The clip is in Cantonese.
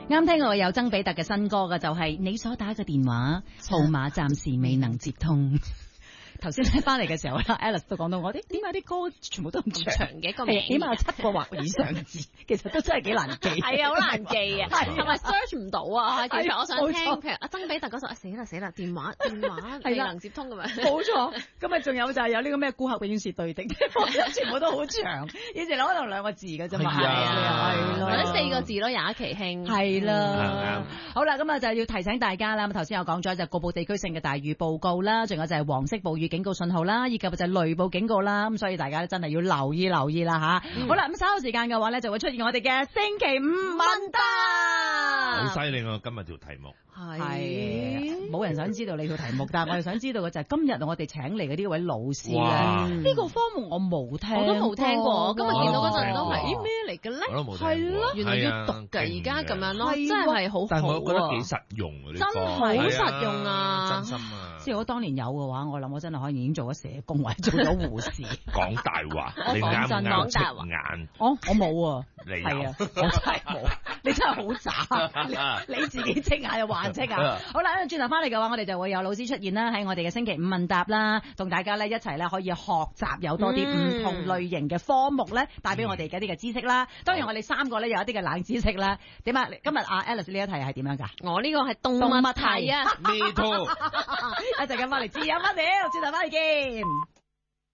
啱聽過有曾比特嘅新歌嘅就係你所打嘅電話號碼暫時未能接通。頭先咧翻嚟嘅時候 Alice 都講到我啲點解啲歌全部都咁長嘅，個名起碼有7個或以上嘅字，其實都真係幾難記。 係啊，好難記啊，同埋 search 唔到啊。其實我想聽，譬如阿曾比特嗰首死啦，電話未能接通咁樣。冇錯，咁啊仲有就係有呢個咩顧客永遠是對的，全部都好長，以前可能2個字嘅啫嘛。係啊， 或者4個字咯，廿一期興。 係啦，好啦，咁啊就要提醒大家啦。咁頭先我講咗就局部地區性嘅大雨報告啦，仲有就係黃色暴雨警告信號啦，以及就係雷暴警告啦，咁所以大家真係要留意啦吓。好啦，咁稍後時間嘅話咧，就會出現我哋嘅星期五問答。 好犀利啊！今日條題目係冇人想知道你條題目，但係我哋想知道嘅就係今日我哋請嚟嘅呢位老師咧，呢個科目我冇聽， 我都冇聽過。今日見到嗰陣都係咩嚟嘅咧？ 我都冇聽過。 係咯，原來要讀㗎，而家咁樣咯，真係好好。 但係我覺得幾實用啊！ 真係好實用啊！ 真心啊！ 即係如果當年有嘅話，我諗我真係可能已經做咗社工或者做咗護士。 講大話，你講真講大話眼。 我冇啊， 係啊，我真係冇。你真係好渣，你自己清下又還清啊！好啦，轉頭翻嚟嘅話，我哋就會有老師出現啦，喺我哋嘅星期五問答啦，同大家咧一齊咧可以學習有多啲唔同類型嘅科目咧，帶俾我哋嘅一啲嘅知識啦。當然我哋3個咧有一啲嘅冷知識啦。點啊？今日阿 Alice 呢一題係點樣㗎？ 我呢個係動物題啊！ Me too。 一陣間翻嚟知啊，翻嚟，轉頭翻嚟見。